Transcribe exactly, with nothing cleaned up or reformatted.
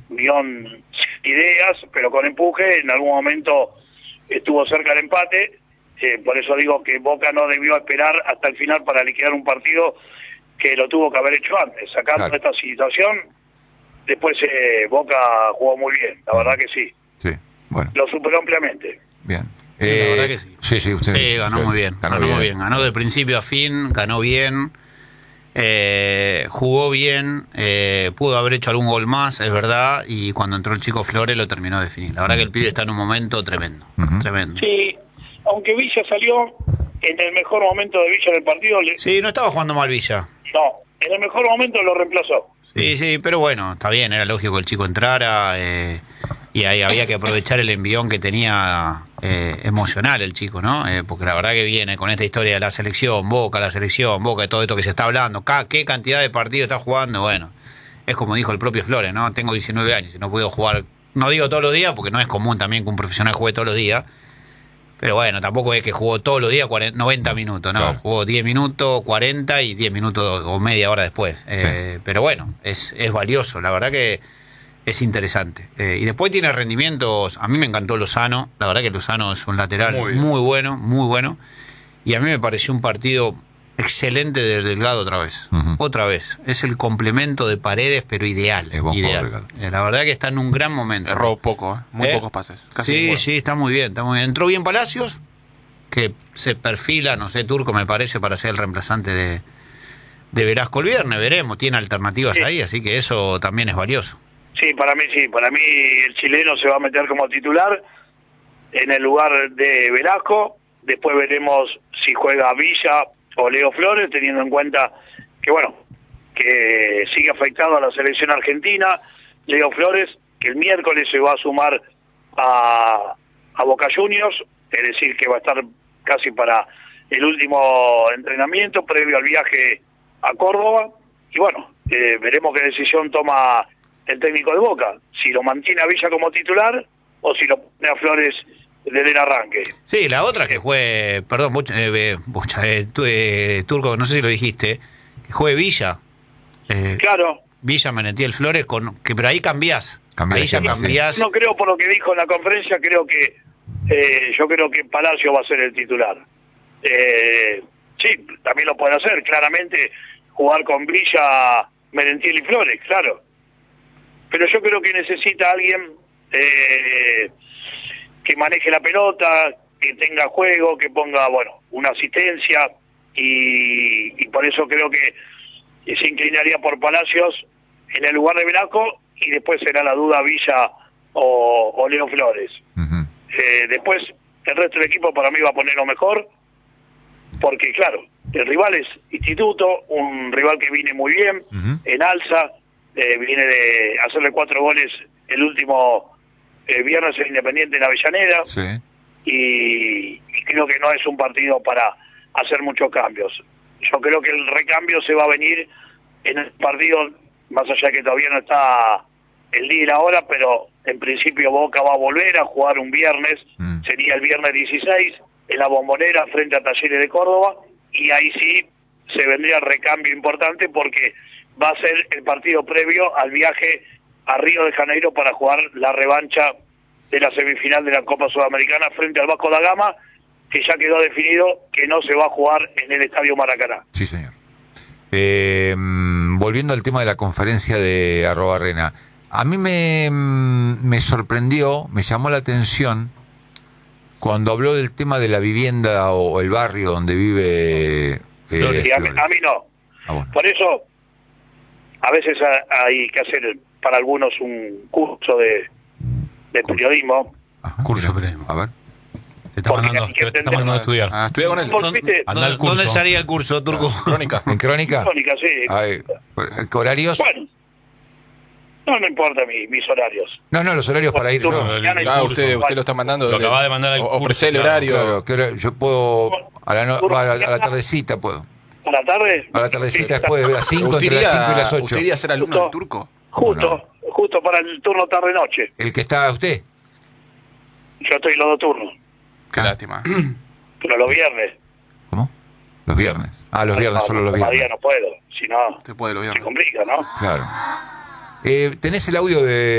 guión ideas, pero con empuje. En algún momento estuvo cerca del empate, eh, por eso digo que Boca no debió esperar hasta el final para liquidar un partido que lo tuvo que haber hecho antes. Sacando claro. esta situación, después eh, Boca jugó muy bien, la verdad que sí. Sí, bueno. Lo superó ampliamente. Bien. Eh, la verdad que sí. Sí, sí, usted. Sí, ganó sí, muy bien. Ganó, ganó bien. muy bien. Ganó de principio a fin, ganó bien. Eh, jugó bien, eh, pudo haber hecho algún gol más, es verdad, y cuando entró el chico Flores lo terminó de definir. La verdad que el pibe está en un momento tremendo, uh-huh. tremendo. Sí, aunque Villa salió en el mejor momento de Villa en el partido. Le... Sí, no estaba jugando mal Villa. No, en el mejor momento lo reemplazó. Sí, sí, pero bueno, está bien, era lógico que el chico entrara, eh, y ahí había que aprovechar el envión que tenía eh, emocional el chico, ¿no? Eh, porque la verdad que viene con esta historia de la selección, Boca, la selección, Boca, de todo esto que se está hablando, qué cantidad de partidos está jugando, bueno, es como dijo el propio Flores, ¿no? Tengo diecinueve años y no puedo jugar, no digo todos los días, porque no es común también que un profesional juegue todos los días, pero bueno, tampoco es que jugó todos los días noventa minutos, ¿no? Claro. Jugó diez minutos, cuarenta y diez minutos o media hora después. Eh, sí. Pero bueno, es, es valioso, la verdad que es interesante. Eh, y después tiene rendimientos, a mí me encantó Lozano, la verdad que Lozano es un lateral muy, muy bueno, muy bueno. Y a mí me pareció un partido excelente de Delgado otra vez. Uh-huh. Otra vez. Es el complemento de Paredes, pero ideal. Es ideal. La verdad que está en un gran momento. Erró poco, ¿eh? Muy ¿Eh? pocos pases. Casi sí, ninguno. sí, está muy bien, está muy bien. Entró bien Palacios, que se perfila, no sé, Turco me parece, para ser el reemplazante de, de Velasco el viernes. Veremos, tiene alternativas sí. ahí, así que eso también es valioso. Sí, para mí sí. Para mí el chileno se va a meter como titular en el lugar de Velasco. Después veremos si juega Villa o Leo Flores, teniendo en cuenta que, bueno, que sigue afectado a la selección argentina. Leo Flores, que el miércoles se va a sumar a, a Boca Juniors, es decir, que va a estar casi para el último entrenamiento previo al viaje a Córdoba. Y bueno, eh, veremos qué decisión toma el técnico de Boca, si lo mantiene a Villa como titular o si lo pone a Flores desde el arranque. Sí, la otra que juegue, perdón, Bucha, eh, Bucha, eh, tu, eh, Turco, no sé si lo dijiste, que juegue Villa. Eh, claro. Villa, Menetiel, Flores, con que pero ahí cambiás. Cambiás ahí ya cambiás. No creo, por lo que dijo en la conferencia, creo que eh, yo creo que Palacio va a ser el titular. Eh, sí, también lo puede hacer, claramente, jugar con Villa, Merentiel y Flores, claro. Pero yo creo que necesita alguien eh, que maneje la pelota, que tenga juego, que ponga, bueno, una asistencia, y, y por eso creo que se inclinaría por Palacios en el lugar de Velasco, y después será la duda Villa o, o Leo Flores. Uh-huh. Eh, después, el resto del equipo para mí va a poner lo mejor, porque claro, el rival es Instituto, un rival que viene muy bien, uh-huh. en alza, eh, viene de hacerle cuatro goles el último eh, viernes en Independiente en Avellaneda, sí. y, y creo que no es un partido para hacer muchos cambios. Yo creo que el recambio se va a venir en el partido, más allá de que todavía no está el día y la hora, pero en principio Boca va a volver a jugar un viernes, mm. sería el viernes dieciséis, en la Bombonera frente a Talleres de Córdoba, y ahí sí se vendría el recambio importante porque va a ser el partido previo al viaje a Río de Janeiro para jugar la revancha de la semifinal de la Copa Sudamericana frente al Vasco da Gama, que ya quedó definido que no se va a jugar en el Estadio Maracaná. Sí, señor. Eh, volviendo al tema de la conferencia de Arrobarrena, a mí me, me sorprendió, me llamó la atención cuando habló del tema de la vivienda o el barrio donde vive eh, Flores. Y a, mí, a mí no. Ah, bueno. Por eso a veces hay que hacer para algunos un curso de, de periodismo. Ajá, curso de periodismo. A ver. Te está mandando, te está mandando a estudiar. Ah, estudia con él. ¿Dónde, Anda al curso. ¿Dónde salía el curso, Turco? Ah, crónica. ¿En Crónica? Crónica, sí. Ay, ¿horarios? Bueno, no me importa mi, mis horarios. No, no, los horarios para ir. No, no, el, ah, usted, usted lo está mandando. Lo acaba de mandar al curso. Ofrecer el horario. Claro, ¿qué hora? Yo puedo. A la, no, a, la, a la tardecita puedo. ¿A la tarde? A la tardecita después de las cinco, entre las cinco y las ocho. ¿Usted iría a ser alumno justo, del Turco? Justo, no? justo para el turno tarde-noche. ¿El que está usted? Yo estoy los dos turnos. Qué ah. lástima. Pero los viernes. ¿Cómo? Los viernes. Ah, los viernes, no, solo los viernes. Día no puedo, si no se puede los viernes. Se complica, ¿no? Claro. Eh, ¿Tenés el audio de